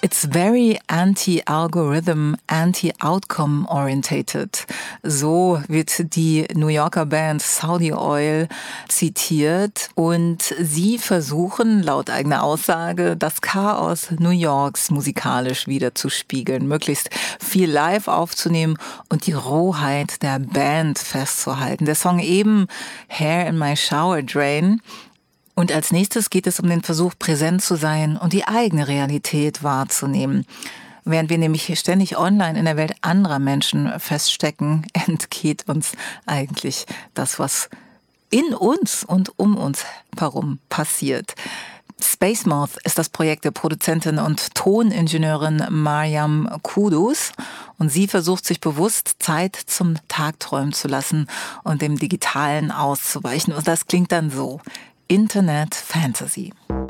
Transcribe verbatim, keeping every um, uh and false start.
It's very anti-algorithm, anti-outcome orientated. So wird die New Yorker Band Saudi Oil zitiert. Und sie versuchen, laut eigener Aussage, das Chaos New Yorks musikalisch wiederzuspiegeln, möglichst viel live aufzunehmen und die Rohheit der Band festzuhalten. Der Song eben, Hair in My Shower Drain. Und als nächstes geht es um den Versuch, präsent zu sein und die eigene Realität wahrzunehmen. Während wir nämlich ständig online in der Welt anderer Menschen feststecken, entgeht uns eigentlich das, was in uns und um uns herum passiert. Space Moth ist das Projekt der Produzentin und Toningenieurin Mariam Kudus. Und sie versucht sich bewusst Zeit zum Tagträumen zu lassen und dem Digitalen auszuweichen. Und das klingt dann so: Internet Fantasy.